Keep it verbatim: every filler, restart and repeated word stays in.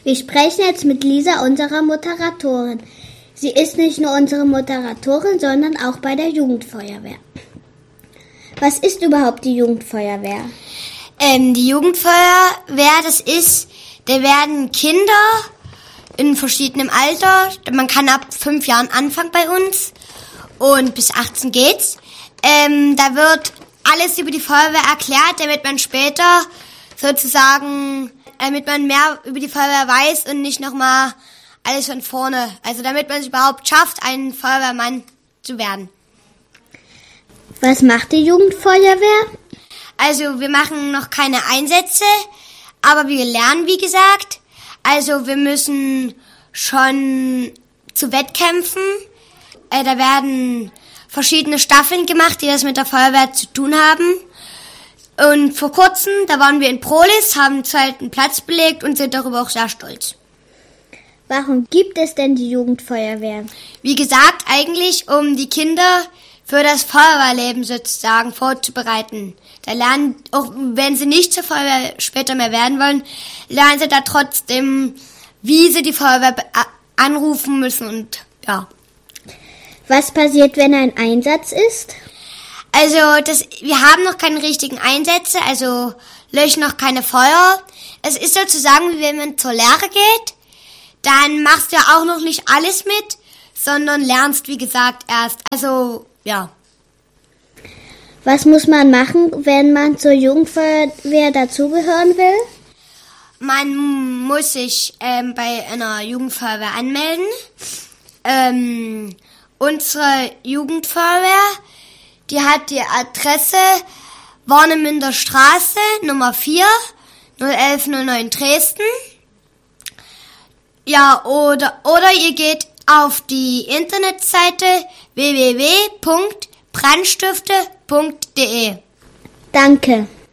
Wir sprechen jetzt mit Lisa, unserer Moderatorin. Sie ist nicht nur unsere Moderatorin, sondern auch bei der Jugendfeuerwehr. Was ist überhaupt die Jugendfeuerwehr? Ähm, die Jugendfeuerwehr, das ist, da werden Kinder in verschiedenem Alter, man kann ab fünf Jahren anfangen bei uns und bis achtzehn geht's. Ähm, da wird alles über die Feuerwehr erklärt, damit man später sozusagen, damit man mehr über die Feuerwehr weiß und nicht nochmal alles von vorne. Also damit man es überhaupt schafft, ein Feuerwehrmann zu werden. Was macht die Jugendfeuerwehr? Also wir machen noch keine Einsätze, aber wir lernen, wie gesagt. Also wir müssen schon zu Wettkämpfen. Äh, da werden verschiedene Staffeln gemacht, die das mit der Feuerwehr zu tun haben. Und vor kurzem, da waren wir in Prohlis, haben den zweiten Platz belegt und sind darüber auch sehr stolz. Warum gibt es denn die Jugendfeuerwehr? Wie gesagt, eigentlich um die Kinder für das Feuerwehrleben sozusagen vorzubereiten. Da lernen, auch wenn sie nicht zur Feuerwehr später mehr werden wollen, lernen sie da trotzdem, wie sie die Feuerwehr anrufen müssen und ja. Was passiert, wenn ein Einsatz ist? Also das, wir haben noch keine richtigen Einsätze, also löschen noch keine Feuer. Es ist sozusagen, wie wenn man zur Lehre geht, dann machst du ja auch noch nicht alles mit, sondern lernst, wie gesagt, erst. Also, ja. Was muss man machen, wenn man zur Jugendfeuerwehr dazugehören will? Man muss sich ähm, bei einer Jugendfeuerwehr anmelden. Ähm, unsere Jugendfeuerwehr, die hat die Adresse Warnemünder Straße, Nummer vier, null elf null neun Dresden. Ja, oder, oder ihr geht auf die Internetseite w w w punkt brandstifte punkt d e. Danke.